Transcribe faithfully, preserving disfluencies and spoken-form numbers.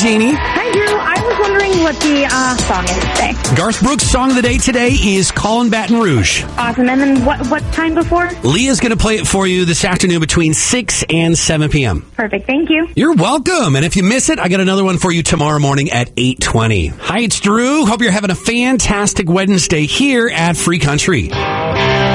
Jeannie. Hi, Drew. I was wondering what the uh, song is today. Garth Brooks' song of the day today is Callin' Baton Rouge. Awesome. And then what, what time before? Leah's going to play it for you this afternoon between six and seven p.m. Perfect. Thank you. You're welcome. And if you miss it, I got another one for you tomorrow morning at eight twenty. Hi, it's Drew. Hope you're having a fantastic Wednesday here at Free Country.